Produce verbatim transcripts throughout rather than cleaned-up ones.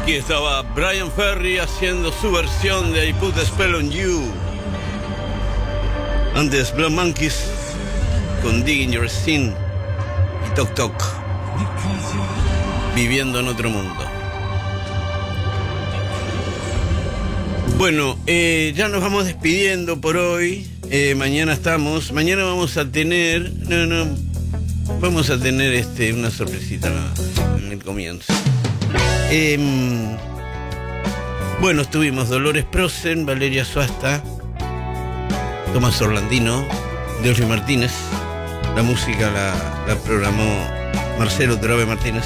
Aquí estaba Brian Ferry haciendo su versión de I Put a Spell on You. Antes Blood Monkeys con Digging Your Sin y Tok Tok, Viviendo en Otro Mundo. Bueno, eh, ya nos vamos despidiendo por hoy. Eh, mañana estamos, mañana vamos a tener, no, no, vamos a tener este una sorpresita en el comienzo. Eh, bueno, estuvimos Dolores Prosen, Valeria Suasta, Tomás Orlandino, Delphi Martínez. La música la, la programó Marcelo Trobe Martínez.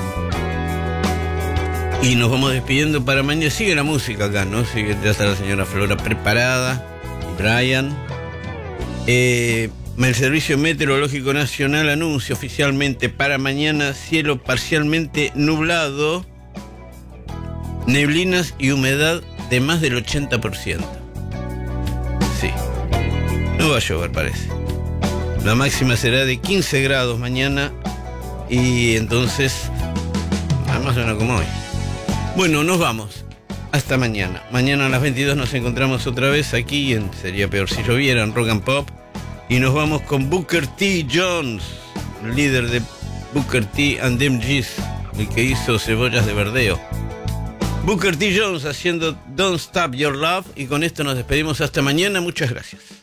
Y nos vamos despidiendo para mañana. Sigue la música acá, ¿no? Sigue, ya está la señora Flora preparada. Y Brian. Eh, el Servicio Meteorológico Nacional anuncia oficialmente para mañana cielo parcialmente nublado, neblinas y humedad de más del ochenta por ciento. Sí. No va a llover, parece. La máxima será de quince grados mañana. Y entonces, más o menos como hoy. Bueno, nos vamos. Hasta mañana. Mañana a las veintidós nos encontramos otra vez aquí en Sería Peor Si Lloviera, en Rock and Pop. Y nos vamos con Booker T. Jones, líder de Booker T and them G's, el que hizo Cebollas de Verdeo. Booker T. Jones haciendo Don't Stop Your Love. Y con esto nos despedimos hasta mañana. Muchas gracias.